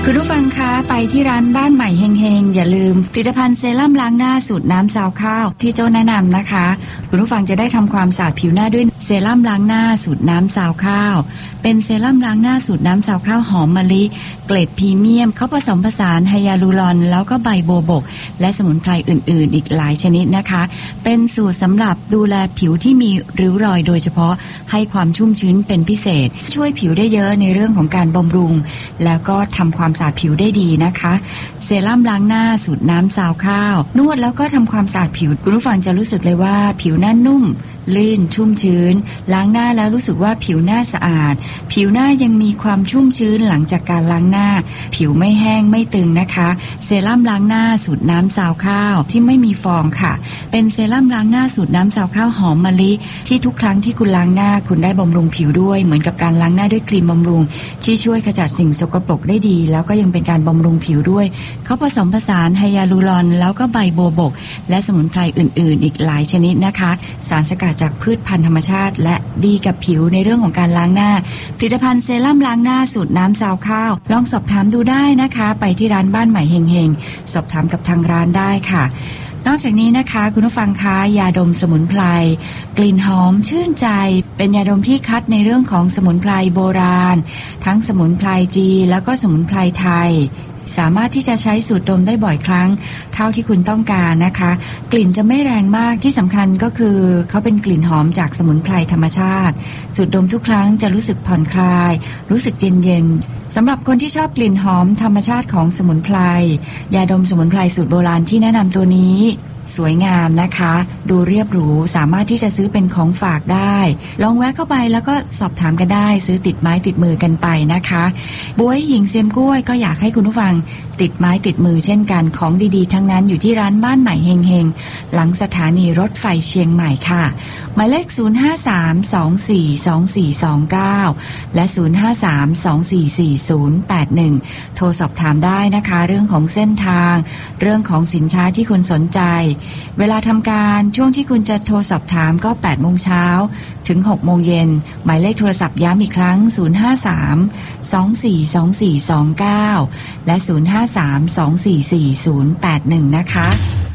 คุณผู้ฟังคะไปที่ร้านบ้านใหม่เฮงๆอย่าลืมผลิตภัณฑ์เซรั่มล้างหน้าสูตรน้ำซาวข้าวที่โจ้แนะนำนะคะคุณผู้ฟังจะได้ทำความสะอาดผิวหน้าด้วยเซรั่มล้างหน้าสูตรน้ำซาวข้าวเป็นเซรั่มล้างหน้าสูตรน้ำซาวข้าวหอมมะลิเกรดพรีเมียมเขาผสมผสานไฮยาลูรอนแล้วก็ใบโบวบกและสมุนไพรอื่นๆอีกหลายชนิดนะคะเป็นสูตรสำหรับดูแลผิวที่มีริ้วรอยโดยเฉพาะให้ความชุ่มชื้นเป็นพิเศษช่วยผิวได้เยอะในเรื่องของการบำรุงแล้วก็ทำความสะอาดผิวได้ดีนะคะเซรั่มล้างหน้าสูตรน้ำซาวข้าวนวดแล้วก็ทำความสะอาดผิวคุณผู้ฟังจะรู้สึกเลยว่าผิวหน้านุ่มลื่นชุ่มชื้นล้างหน้าแล้วรู้สึกว่าผิวหน้าสะอาดผิวหน้ายังมีความชุ่มชื้นหลังจากการล้างหน้าผิวไม่แห้งไม่ตึงนะคะเซรั่มล้างหน้าสูตรน้ำซาวข้าวที่ไม่มีฟองค่ะเป็นเซรั่มล้างหน้าสูตรน้ำซาวข้าวหอมมะลิที่ทุกครั้งที่คุณล้างหน้าคุณได้บำรุงผิวด้วยเหมือนกับการล้างหน้าด้วยครีมบำรุงที่ช่วยขจัดสิ่งสกปรกได้ดีแล้วก็ยังเป็นการบำรุงผิวด้วยเขาผสมผสานไฮยาลูรอนแล้วก็ใบโบวบกและสมุนไพรอื่นๆอีกหลายชนิดนะคะสารสกัดจากพืชพันธุ์ธรรมชาติและดีกับผิวในเรื่องของการล้างหน้าผลิตภัณฑ์เซรั่มล้างหน้าสูตรน้ำซาวข้าวลองสอบถามดูได้นะคะไปที่ร้านบ้านใหม่เฮงๆสอบถามกับทางร้านได้ค่ะนอกจากนี้นะคะคุณผู้ฟังคะยาดมสมุนไพรกลิ่นหอมชื่นใจเป็นยาดมที่คัดในเรื่องของสมุนไพรโบราณทั้งสมุนไพรจีนแล้วก็สมุนไพรไทยสามารถที่จะใช้สูดดมได้บ่อยครั้งเท่าที่คุณต้องการนะคะกลิ่นจะไม่แรงมากที่สำคัญก็คือเขาเป็นกลิ่นหอมจากสมุนไพรธรรมชาติสูดดมทุกครั้งจะรู้สึกผ่อนคลายรู้สึกเย็นๆสำหรับคนที่ชอบกลิ่นหอมธรรมชาติของสมุนไพรยาดมสมุนไพรสูตรโบราณที่แนะนำตัวนี้สวยงามนะคะดูเรียบหรูสามารถที่จะซื้อเป็นของฝากได้ลองแวะเข้าไปแล้วก็สอบถามกันได้ซื้อติดไม้ติดมือกันไปนะคะบ๊วยหญิงเซียมกล้วยก็อยากให้คุณผู้ฟังติดไม้ติดมือเช่นกันของดีๆทั้งนั้นอยู่ที่ร้านบ้านใหม่เฮงๆหลังสถานีรถไฟเชียงใหม่ค่ะหมายเลข053242429และ053244081โทรสอบถามได้นะคะเรื่องของเส้นทางเรื่องของสินค้าที่คุณสนใจเวลาทำการช่วงที่คุณจะโทรสอบถามก็ 8:00 นถึง 6:00 นหมายเลขโทรศัพท์ย้ำอีกครั้ง053242429และ053244081นะคะ